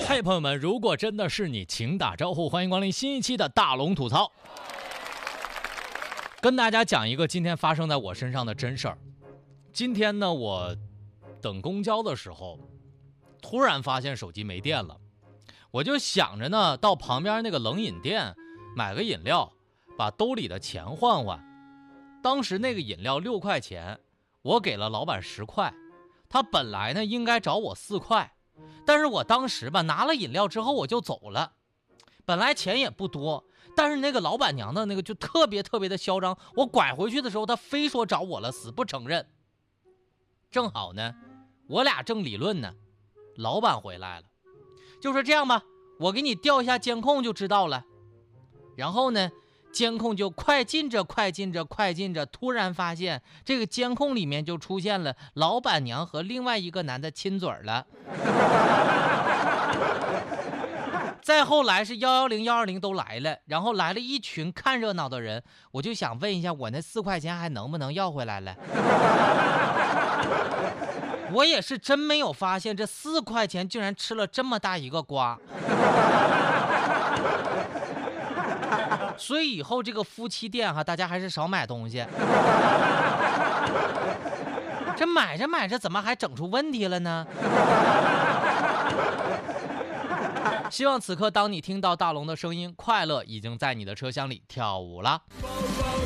嗨，朋友们，如果真的是你，请打招呼，欢迎光临新一期的大龙吐槽。跟大家讲一个今天发生在我身上的真事儿。今天呢，我等公交的时候，突然发现手机没电了，我就想着呢，到旁边那个冷饮店买个饮料，把兜里的钱换换。当时那个饮料6块钱，我给了老板10块，他本来呢应该找我4块，但是我当时吧拿了饮料之后我就走了，本来钱也不多，但是那个老板娘的那个就特别的嚣张，我拐回去的时候她非说找我了，死不承认。正好呢我俩正理论呢，老板回来了，就说这样吧，我给你调一下监控就知道了。然后呢监控就快进着，突然发现这个监控里面就出现了老板娘和另外一个男的亲嘴了。再后来是110、120都来了，然后来了一群看热闹的人，我就想问一下，我那4块钱还能不能要回来了？我也是真没有发现，这4块钱竟然吃了这么大一个瓜。所以以后这个夫妻店大家还是少买东西。这买着买着怎么还整出问题了呢？希望此刻当你听到大龙的声音，快乐已经在你的车厢里跳舞了。